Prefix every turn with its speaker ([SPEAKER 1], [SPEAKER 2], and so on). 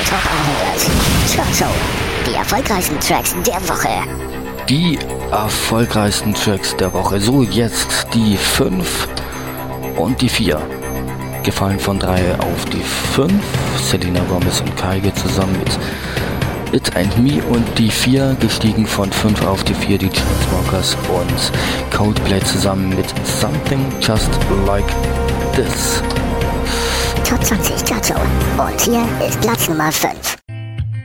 [SPEAKER 1] Top 100 Chart Show. Die erfolgreichsten Tracks der Woche.
[SPEAKER 2] Die erfolgreichsten Tracks der Woche. So, jetzt die 5 und die 4. Gefallen von 3 auf die 5. Selena Gomez und Kygo zusammen mit It and Me. Und die 4 gestiegen von 5 auf die 4. Die Chainsmokers und Coldplay zusammen mit Something Just Like This.
[SPEAKER 1] Top 20 Chart Show. Und hier ist Platz Nummer 5.